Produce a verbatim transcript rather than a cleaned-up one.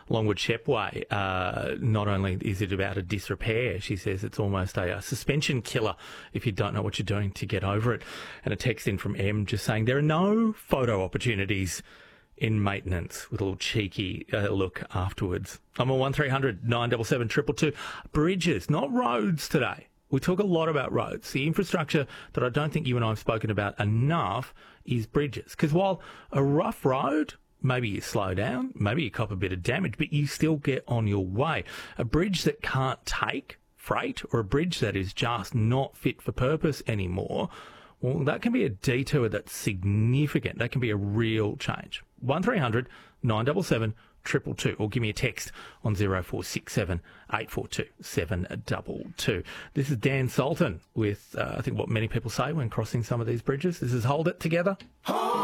Longwood Shepway, uh, not only is it about a disrepair, she says it's almost a, a suspension killer if you don't know what you're doing to get over it. And a text in from M just saying there are no photo opportunities in maintenance, with a little cheeky uh, look afterwards. I'm on one three hundred nine seven seven two two two. Bridges, not roads today. We talk a lot about roads. The infrastructure that I don't think you and I have spoken about enough is bridges. Because while a rough road, maybe you slow down, maybe you cop a bit of damage, but you still get on your way. A bridge that can't take freight, or a bridge that is just not fit for purpose anymore, well, that can be a detour that's significant. That can be a real change. one three hundred nine seven seven two two two, or give me a text on zero four six seven eight four two seven two two. This is Dan Sultan with, uh, I think, what many people say when crossing some of these bridges. This is Hold It Together.